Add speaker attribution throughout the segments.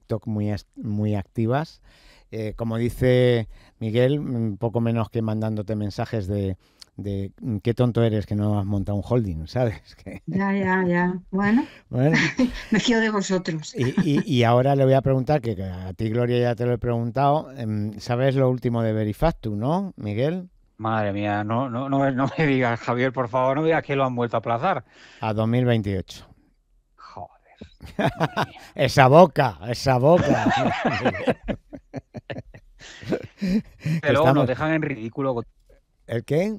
Speaker 1: TikTok muy activas. Como dice Miguel, poco menos que mandándote mensajes de qué tonto eres que no has montado un holding, ¿sabes?
Speaker 2: Ya, ya, ya. Bueno,
Speaker 1: Bueno,
Speaker 2: me fío de vosotros.
Speaker 1: y ahora le voy a preguntar, que a ti, Gloria, ya te lo he preguntado, ¿sabes lo último de Verifactu, no, Miguel?
Speaker 3: Madre mía, no me digas, Javier, por favor, no me digas que lo han vuelto a aplazar.
Speaker 1: A 2028.
Speaker 3: Joder, madre mía.
Speaker 1: Esa boca, Miguel. Que
Speaker 3: Pero nos
Speaker 1: estamos...
Speaker 3: dejan en ridículo,
Speaker 1: ¿El qué?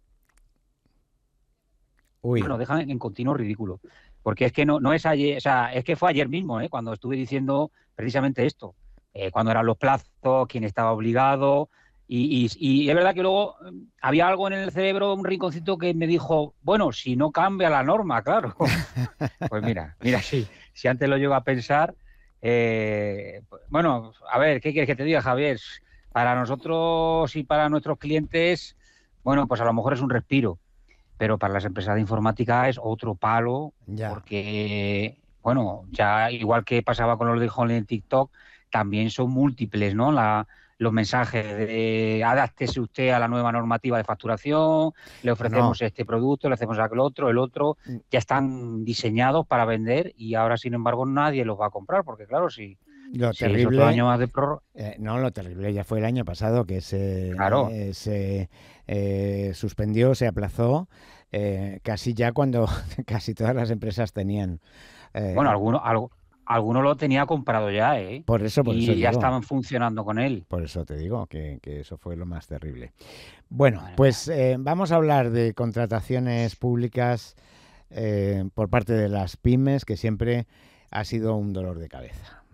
Speaker 1: Uy,
Speaker 3: nos dejan en continuo ridículo. Porque es que no es ayer, o sea, es que fue ayer mismo, cuando estuve diciendo precisamente esto. Cuando eran los plazos, quién estaba obligado. Y es verdad que luego había algo en el cerebro, un rinconcito que me dijo, bueno, si no cambia la norma, claro. Pues mira, si antes lo llego a pensar, bueno, a ver, ¿qué quieres que te diga, Javier? Para nosotros y para nuestros clientes, bueno, pues a lo mejor es un respiro, pero para las empresas de informática es otro palo,
Speaker 1: ya.
Speaker 3: porque, bueno, ya igual que pasaba con los de Holly en TikTok, también son múltiples, ¿no? Los mensajes de adáptese usted a la nueva normativa de facturación, le
Speaker 1: No, no.
Speaker 3: ofrecemos este producto, le hacemos aquel otro, el otro, ya están diseñados para vender y ahora, sin embargo, nadie los va a comprar, porque claro,
Speaker 1: Lo
Speaker 3: si es otro
Speaker 1: terrible,
Speaker 3: año más de prórroga,
Speaker 1: no, lo terrible ya fue el año pasado que
Speaker 3: claro.
Speaker 1: se suspendió, se aplazó, casi ya cuando casi todas las empresas tenían.
Speaker 3: Bueno,
Speaker 1: eh,
Speaker 3: alguno lo tenía comprado ya, ¿eh?
Speaker 1: por eso
Speaker 3: Y ya
Speaker 1: digo.
Speaker 3: estaban funcionando con él.
Speaker 1: Por eso te digo que eso fue lo más terrible. Bueno,
Speaker 3: Madre mía.
Speaker 1: pues vamos a hablar de contrataciones públicas por parte de las pymes, que siempre ha sido un dolor de cabeza.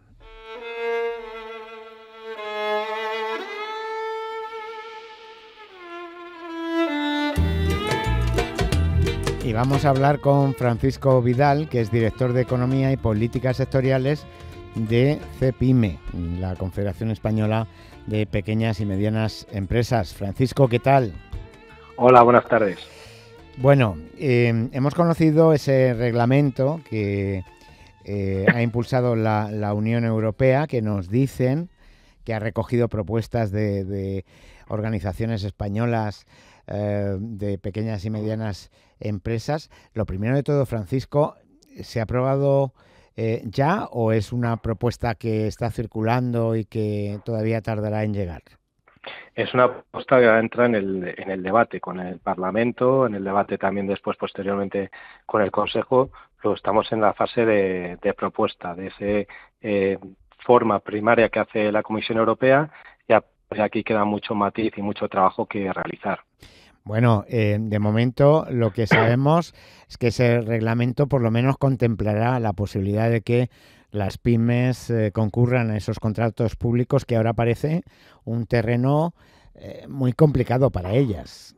Speaker 1: Y vamos a hablar con Francisco Vidal, que es director de Economía y Políticas Sectoriales de CEPIME, la Confederación Española de Pequeñas y Medianas Empresas. Francisco, ¿qué tal?
Speaker 4: Hola, buenas tardes.
Speaker 1: Bueno, hemos conocido ese reglamento que ha impulsado la Unión Europea, que nos dicen que ha recogido propuestas de organizaciones españolas de pequeñas y medianas empresas. Lo primero de todo, Francisco, ¿se ha aprobado ya o es una propuesta que está circulando y que todavía tardará en llegar?
Speaker 4: Es una propuesta que va a entrar en el debate con el Parlamento, en el debate también después, posteriormente, con el Consejo. Pero estamos en la fase de propuesta, de esa forma primaria que hace la Comisión Europea. Ya aquí queda mucho matiz y mucho trabajo que realizar.
Speaker 1: Bueno, de momento lo que sabemos es que ese reglamento por lo menos contemplará la posibilidad de que las pymes concurran a esos contratos públicos, que ahora parece un terreno muy complicado para ellas.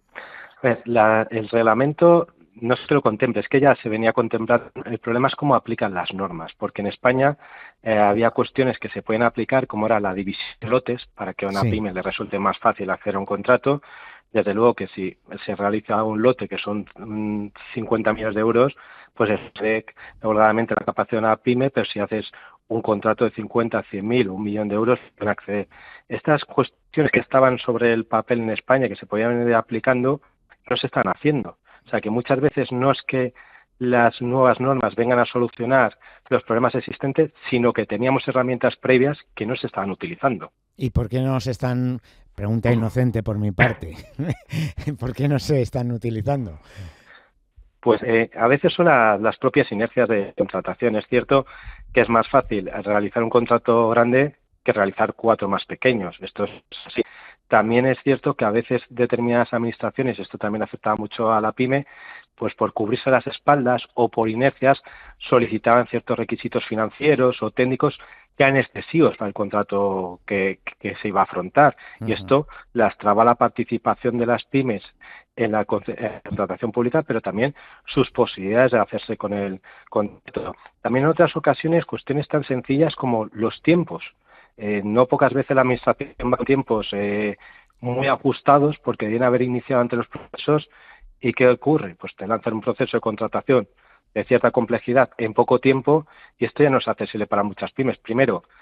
Speaker 4: El reglamento no se lo contempla, es que ya se venía a contemplar. El problema es cómo aplican las normas, porque en España había cuestiones que se pueden aplicar, como era la división de lotes, para que a una
Speaker 1: Sí.
Speaker 4: pyme le resulte más fácil acceder a un contrato. Desde luego que si se realiza un lote que son 50 millones de euros, pues excede holgadamente la capacidad de una pyme, pero si haces un contrato de 50, 100.000, 1 millón de euros, pueden acceder. Estas cuestiones que estaban sobre el papel en España, que se podían ir aplicando, no se están haciendo. O sea que muchas veces no es que las nuevas normas vengan a solucionar los problemas existentes, sino que teníamos herramientas previas que no se estaban utilizando.
Speaker 1: ¿Y por qué no se están, pregunta inocente por mi parte, por qué no se están utilizando?
Speaker 4: Pues a veces son las propias inercias de contratación. Es cierto que es más fácil realizar un contrato grande que realizar 4 más pequeños. Esto es así. También es cierto que a veces determinadas administraciones, esto también afecta mucho a la pyme, pues por cubrirse las espaldas o por inercias solicitaban ciertos requisitos financieros o técnicos que eran excesivos para el contrato que se iba a afrontar. Y
Speaker 1: Uh-huh.
Speaker 4: esto lastraba la participación de las pymes en la contratación pública, pero también sus posibilidades de hacerse con el contrato. También en otras ocasiones cuestiones tan sencillas como los tiempos. No pocas veces la administración va con tiempos muy ajustados porque deben haber iniciado ante los procesos. ¿Y qué ocurre? Pues te lanzan un proceso de contratación de cierta complejidad en poco tiempo y esto ya no es accesible para muchas pymes. Primero,